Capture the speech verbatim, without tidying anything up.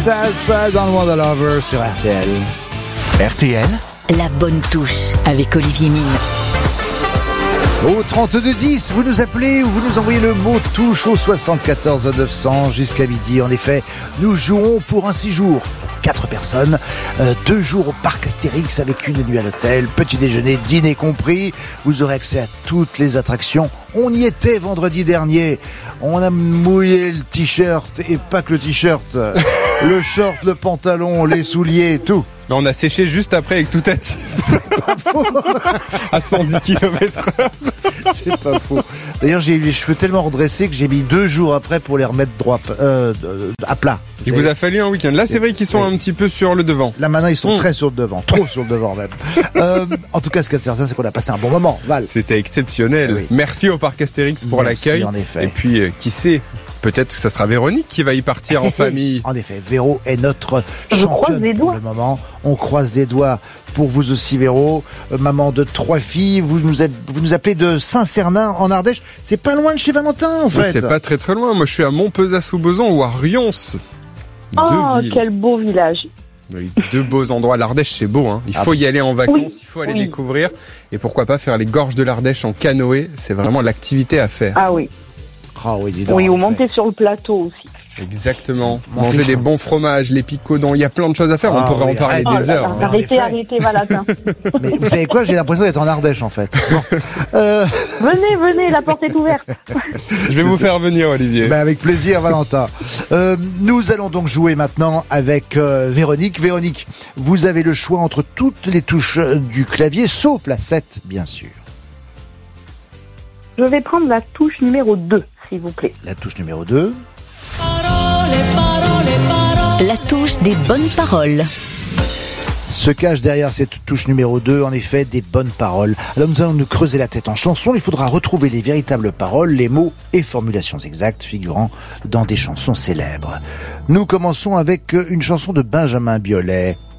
Kansas dans le Wonder Lover sur R T L. R T L, la bonne touche avec Olivier Mine. Au trente-deux dix, vous nous appelez ou vous nous envoyez le mot touche au soixante-quatorze neuf cents jusqu'à midi. En effet, nous jouons pour un séjour pour quatre personnes, euh, deux jours au parc Astérix avec une nuit à l'hôtel, petit déjeuner, dîner compris. Vous aurez accès à toutes les attractions. On y était vendredi dernier. On a mouillé le t-shirt et pas que le t-shirt, le short, le pantalon, les souliers, tout. Mais on a séché juste après avec tout à tisse. C'est pas faux. À cent dix kilomètres heure. C'est pas faux. D'ailleurs, j'ai eu les cheveux tellement redressés que j'ai mis deux jours après pour les remettre droit, euh, à plat. Il vous a fallu un week-end. Là, c'est vrai qu'ils sont oui. un petit peu sur le devant. Là, maintenant, ils sont mmh. très sur le devant. Trop sur le devant, même. euh, en tout cas, ce qui est certain, c'est qu'on a passé un bon moment. Val. C'était exceptionnel. Oui. Merci au parc Astérix pour Merci, l'accueil. En effet. Et puis, euh, qui sait, peut-être que ça sera Véronique qui va y partir en famille. En effet, Véro est notre Je championne pour le moment. On croise les doigts pour vous aussi, Véro. Euh, maman de trois filles. Vous nous, a, vous nous appelez de Saint-Cernin en Ardèche. C'est pas loin de chez Valentin, en fait. C'est pas très très loin. Moi, je suis à Montpezat-sous-Bezan ou à Rions. Oh, quel beau village. Oui, deux beaux endroits. L'Ardèche, c'est beau, hein. Il faut ah, y aller en vacances, oui, il faut aller oui. découvrir. Et pourquoi pas faire les gorges de l'Ardèche en canoë. C'est vraiment l'activité à faire. Ah oui. Ah oui, dis donc, oui, ou monter sur le plateau aussi. Exactement. Manger des bons fromages, les picodons. Il y a plein de choses à faire. Ah, on pourrait oui, en parler oh, des heures. Là, arrêtez, arrêtez, Valentin. Mais vous savez quoi? J'ai l'impression d'être en Ardèche, en fait. Bon. Euh... Venez, venez, la porte est ouverte. Je vais vous faire venir, Olivier. Ben, avec plaisir, Valentin. Euh, nous allons donc jouer maintenant avec euh, Véronique. Véronique, vous avez le choix entre toutes les touches du clavier, sauf la sept, bien sûr. Je vais prendre la touche numéro deux, s'il vous plaît. La touche numéro deux. La touche des bonnes paroles. Se cache derrière cette touche numéro deux, en effet, des bonnes paroles. Alors nous allons nous creuser la tête en chanson. Il faudra retrouver les véritables paroles, les mots et formulations exactes figurant dans des chansons célèbres. Nous commençons avec une chanson de Benjamin Biolay.